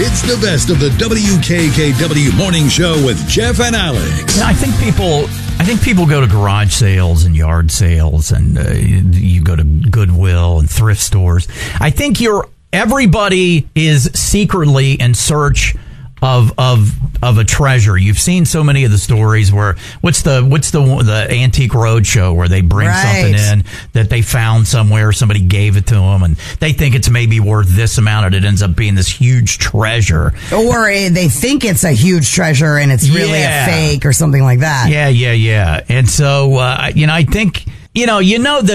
It's the best of the WKKW Morning Show with Jeff and Alex. I think people go to garage sales and yard sales, and you go to Goodwill and thrift stores. I think everybody is secretly in search of a treasure. You've seen so many of the stories where what's the Antique Roadshow where they bring something in that they found somewhere, somebody gave it to them, and they think it's maybe worth this amount, and it ends up being this huge treasure. Or they think it's a huge treasure and it's really a fake or something like that. Yeah. And so I think that